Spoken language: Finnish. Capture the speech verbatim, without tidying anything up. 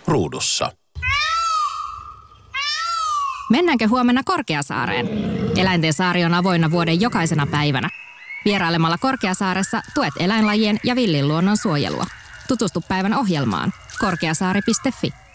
ruudussa. Mennäänkö huomenna Korkeasaareen? Eläinten saari on avoinna vuoden jokaisena päivänä. Vierailemalla Korkeasaaressa tuet eläinlajien ja villin luonnon suojelua. Tutustu päivän ohjelmaan korkeasaari piste fi.